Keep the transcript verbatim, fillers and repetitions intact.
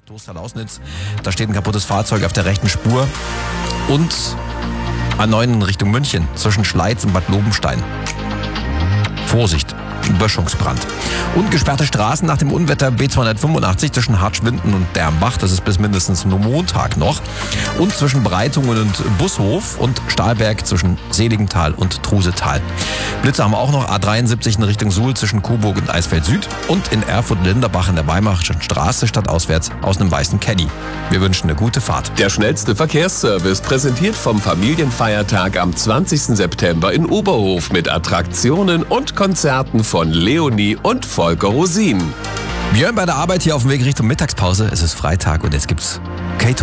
Trostal-Lausnitz. Da steht ein kaputtes Fahrzeug auf der rechten Spur. Und A neun in Richtung München zwischen Schleiz und Bad Lobenstein. Vorsicht, Böschungsbrand. Und gesperrte Straßen nach dem Unwetter B zweihundertfünfundachtzig zwischen Hartschwinden und Dermbach. Das ist bis mindestens nur Montag noch. Und zwischen Breitungen und Bushof und Stahlberg zwischen Seligenthal und Trusetal. Blitze haben wir auch noch. A dreiundsiebzig in Richtung Suhl zwischen Coburg und Eisfeld Süd. Und in Erfurt-Linderbach in der Weimarischen Straße stadtauswärts aus einem weißen Caddy. Wir wünschen eine gute Fahrt. Der schnellste Verkehrsservice präsentiert vom Familienfeiertag am zwanzigsten September in Oberhof mit Attraktionen und Konzerten von Leonie und Volker Rosin. Björn bei der Arbeit hier auf dem Weg Richtung Mittagspause. Es ist Freitag und jetzt gibt's Kato.